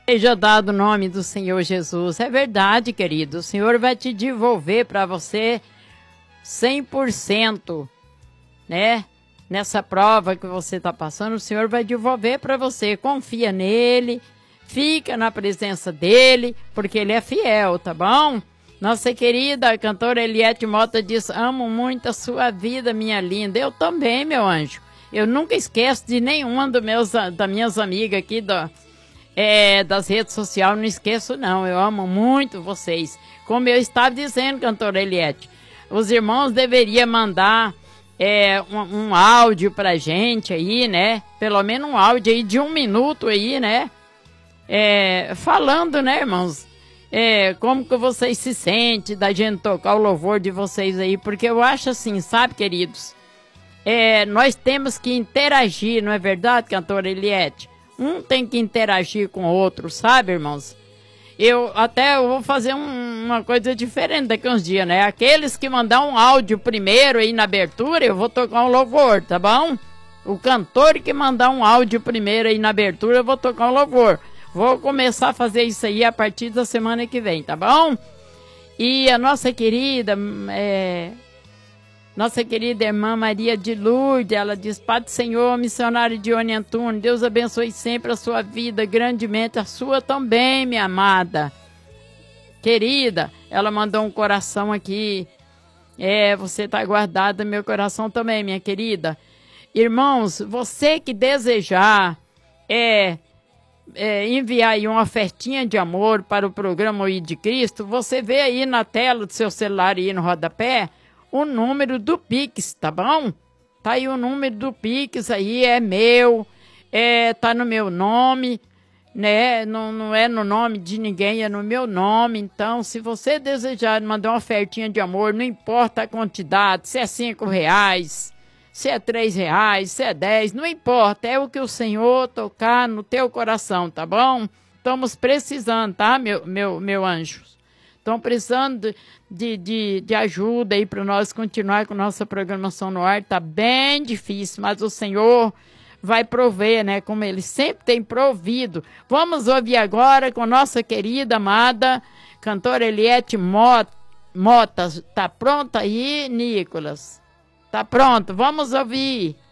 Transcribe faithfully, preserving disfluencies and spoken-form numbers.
Seja dado o nome do Senhor Jesus. É verdade, querido. O Senhor vai te devolver para você cem por cento, né? Nessa prova que você está passando, o Senhor vai devolver para você. Confia nele, fica na presença dele, porque ele é fiel, tá bom? Nossa querida cantora Eliette Mota diz: amo muito a sua vida, minha linda. Eu também, meu anjo. Eu nunca esqueço de nenhuma dos meus, das minhas amigas aqui do, é, das redes sociais. Não esqueço, não. Eu amo muito vocês. Como eu estava dizendo, cantora Eliette, os irmãos deveriam mandar é, um, um áudio pra gente aí, né? Pelo menos um áudio aí de um minuto aí, né? É, falando, né, irmãos? É, como que vocês se sentem da gente tocar o louvor de vocês aí? Porque eu acho assim, sabe, queridos? É, nós temos que interagir, não é verdade, cantora Eliette? Um tem que interagir com o outro, sabe, irmãos? Eu até eu vou fazer um, uma coisa diferente daqui uns dias, né? Aqueles que mandar um áudio primeiro aí na abertura, eu vou tocar um louvor, tá bom? O cantor que mandar um áudio primeiro aí na abertura, eu vou tocar um louvor. Vou começar a fazer isso aí a partir da semana que vem, tá bom? E a nossa querida... É... Nossa querida irmã Maria de Lourdes, ela diz: Pai do Senhor, missionário Dione Antunes, Deus abençoe sempre a sua vida, grandemente a sua também, minha amada. Querida, ela mandou um coração aqui. É, você está guardada no meu coração também, minha querida. Irmãos, você que desejar é, é, enviar aí uma ofertinha de amor para o programa O I de Cristo, você vê aí na tela do seu celular aí no rodapé o número do Pix, tá bom? Tá aí o número do Pix aí, é meu, é, tá no meu nome, né? Não, não é no nome de ninguém, é no meu nome. Então, se você desejar mandar uma ofertinha de amor, não importa a quantidade, se é cinco reais, se é três reais, se é dez, não importa, é o que o Senhor tocar no teu coração, tá bom? Estamos precisando, tá, meu, meu, meu anjo? Estão precisando de, de, de ajuda aí para nós continuar com nossa programação no ar. Tá bem difícil, mas o Senhor vai prover, né? Como Ele sempre tem provido. Vamos ouvir agora com nossa querida, amada cantora Eliette Mota. Tá pronta aí, Nicolas? Tá pronto, vamos ouvir.